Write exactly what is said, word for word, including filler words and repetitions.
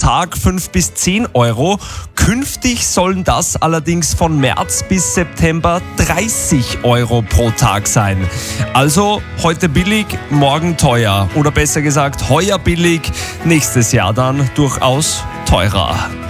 Tag fünf bis zehn Euro. Künftig sollen das allerdings von März bis September dreißig Euro pro Tag sein. Also heute billig, morgen teuer. Oder besser gesagt, heuer billig, nächstes Jahr dann durchaus teurer.